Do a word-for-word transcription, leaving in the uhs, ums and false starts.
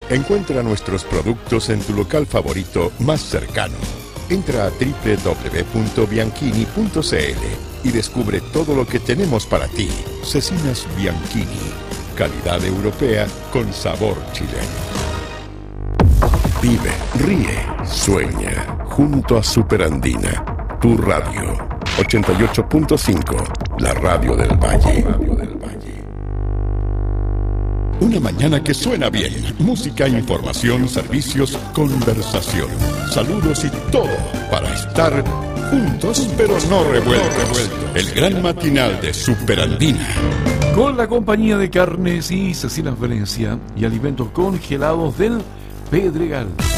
Encuentra nuestros productos en tu local favorito más cercano. Entra a doble u doble u doble u punto bianchini punto c l y descubre todo lo que tenemos para ti. Cecinas Bianchini. Calidad europea con sabor chileno. Vive, ríe, sueña. Junto a Superandina. Tu radio. ochenta y ocho punto cinco. La radio del Valle. Una mañana que suena bien. Música, información, servicios, conversación. Saludos y todo para estar juntos pero no revueltos. El gran matinal de Superandina. Con la compañía de carnes y Cecinas Valencia y alimentos congelados del Pedregal.